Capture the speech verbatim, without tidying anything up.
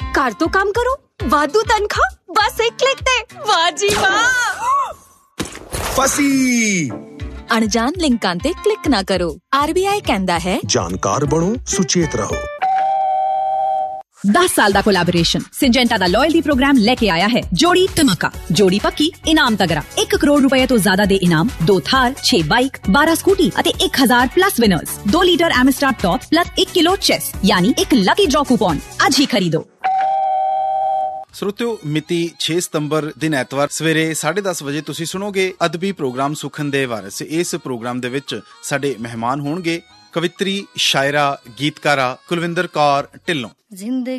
ਘਰ ਤੋਂ ਕੰਮ ਕਰੋ, ਵਾਧੂ ਤਨਖਾਹ ਬਸ ਇੱਕ ਕਲਿੱਕ ਤੇ। ਵਾਹ ਜੀ ਵਾਹ। ਫਸੀ। ਅਣਜਾਣ ਲਿੰਕਾਂ ਤੇ ਕਲਿੱਕ ਨਾ ਕਰੋ। ਆਰਬੀਆਈ ਕਹਿੰਦਾ ਹੈ, ਜਾਣਕਾਰ ਬਣੋ, ਸੁਚੇਤ ਰਹੋ। दस साल का कोलैबोरेशन सिंजेंटा दा लॉयल्टी प्रोग्राम लेके आया है जोड़ी धमाका। जोड़ी पक्की इनाम तगड़ा। एक करोड़ रुपए तो ज्यादा दे इनाम, दो थार, छह बाइक, बारह स्कूटी अते एक हजार प्लस विनर्स। दो लीटर एमिस्टार टॉप प्लस एक किलो चेस यानी एक लकी ड्रॉ कूपन। आज ही खरीदो। ਸਰੋਤਿਓ, ਮਿਤੀ ਛੇ ਸਤੰਬਰ ਦਿਨ ਐਤਵਾਰ ਸਵੇਰੇ ਸਾਢੇ ਦਸ ਵਜੇ ਤੁਸੀਂ ਸੁਣੋਗੇ ਅਦਬੀ ਪ੍ਰੋਗਰਾਮ ਸੁਖਨ ਦੇ ਵਾਰਿਸ। ਇਸ ਪ੍ਰੋਗਰਾਮ ਦੇ ਵਿੱਚ ਸਾਡੇ ਮਹਿਮਾਨ ਹੋਣਗੇ ਕਵਿੱਤਰੀ, ਸ਼ਾਇਰਾ, ਗੀਤਕਾਰਾ ਕੁਲਵਿੰਦਰ ਕੌਰ ਢਿੱਲੋਂ।